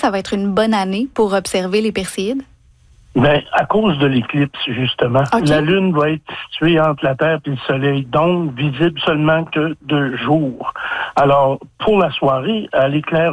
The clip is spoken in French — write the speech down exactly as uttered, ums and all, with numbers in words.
ça va être une bonne année pour observer les Perséides? Ben, à cause de l'éclipse, justement. Okay. La Lune va être située entre la Terre et le Soleil, donc visible seulement que de jour. Alors, pour la soirée, elle éclaire